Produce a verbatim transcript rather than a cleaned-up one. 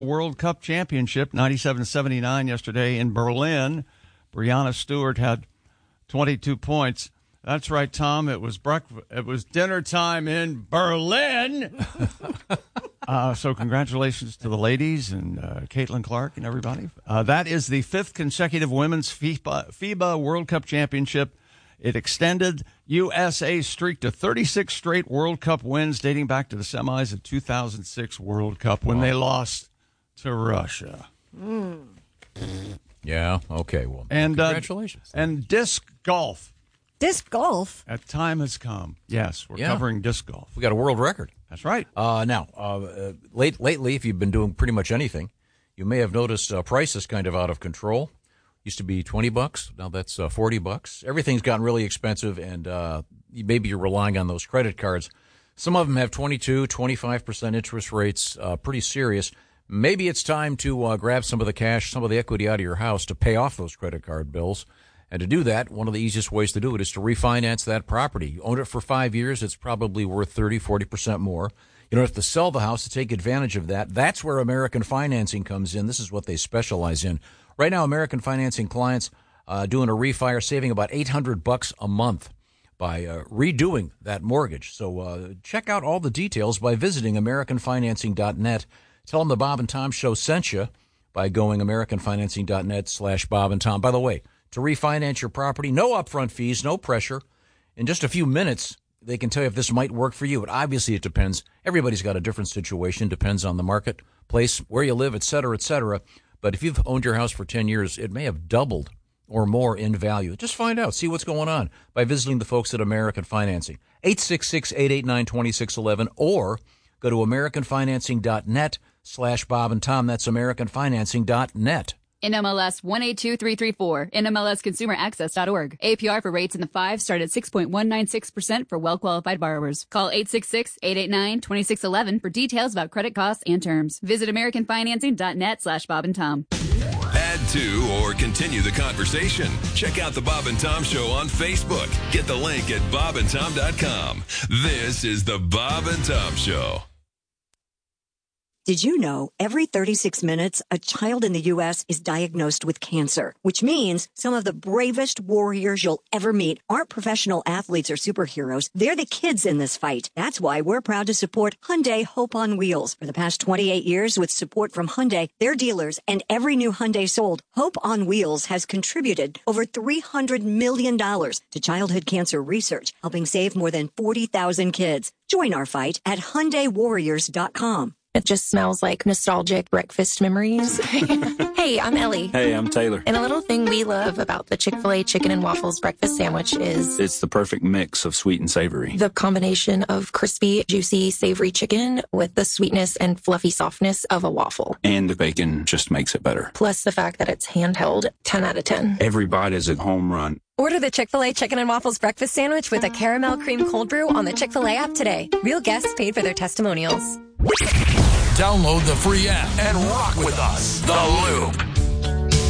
World Cup Championship, ninety-seven seventy-nine yesterday in Berlin. Brianna Stewart had twenty-two points. That's right, Tom. It was breakfast. It was dinner time in Berlin. uh, so congratulations to the ladies and uh, Caitlin Clark and everybody. Uh, that is the fifth consecutive Women's FIBA, FIBA World Cup Championship. It extended U S A's streak to thirty-six straight World Cup wins dating back to the semis of two thousand six World Cup when wow. they lost to Russia. Mm. Yeah, okay. Well, and, congratulations. Uh, and disc golf. Disc golf? A time has come. Yes, we're yeah. covering disc golf. We got a world record. That's right. Uh, now, uh, uh, late, lately, if you've been doing pretty much anything, you may have noticed uh, prices kind of out of control. Used to be twenty bucks. Now that's uh, forty bucks. Everything's gotten really expensive, and uh, maybe you're relying on those credit cards. Some of them have twenty-two, twenty-five percent interest rates, uh, pretty serious. Maybe it's time to uh, grab some of the cash, some of the equity out of your house to pay off those credit card bills. And to do that, one of the easiest ways to do it is to refinance that property. You own it for five years, it's probably worth thirty, forty percent more. You don't have to sell the house to take advantage of that. That's where American Financing comes in. This is what they specialize in. Right now, American Financing clients uh, doing a refi are saving about eight hundred bucks a month by uh, redoing that mortgage. So uh, check out all the details by visiting American Financing dot net. Tell them the Bob and Tom Show sent you by going American Financing dot net slash Bob and Tom. By the way, to refinance your property, no upfront fees, no pressure. In just a few minutes, they can tell you if this might work for you. But obviously, it depends. Everybody's got a different situation. Depends on the marketplace, where you live, et cetera, et cetera. But if you've owned your house for ten years, it may have doubled or more in value. Just find out. See what's going on by visiting the folks at American Financing. eight six six, eight eight nine, two six one one or go to American Financing dot net slash Bob and Tom. That's American Financing dot net. N M L S one eight two three three four, N M L S consumer access dot org. A P R for rates in the fives start at six point one nine six percent for well-qualified borrowers. Call eight six six, eight eight nine, two six one one for details about credit costs and terms. Visit American Financing dot net slash Bob and Tom. Add to or continue the conversation. Check out the Bob and Tom Show on Facebook. Get the link at bob and tom dot com. This is the Bob and Tom Show. Did you know every thirty-six minutes, a child in the U S is diagnosed with cancer, which means some of the bravest warriors you'll ever meet aren't professional athletes or superheroes. They're the kids in this fight. That's why we're proud to support Hyundai Hope on Wheels. For the past twenty-eight years, with support from Hyundai, their dealers, and every new Hyundai sold, Hope on Wheels has contributed over three hundred million dollars to childhood cancer research, helping save more than forty thousand kids. Join our fight at Hyundai Warriors dot com. It just smells like nostalgic breakfast memories. Hey, I'm Ellie. Hey, I'm Taylor. And a little thing we love about the Chick-fil-A Chicken and Waffles breakfast sandwich is... it's the perfect mix of sweet and savory. The combination of crispy, juicy, savory chicken with the sweetness and fluffy softness of a waffle. And the bacon just makes it better. Plus the fact that it's handheld, ten out of ten. Every bite is a home run. Order the Chick-fil-A Chicken and Waffles breakfast sandwich with a caramel cream cold brew on the Chick-fil-A app today. Real guests paid for their testimonials. Download the free app and rock with us. The Loop.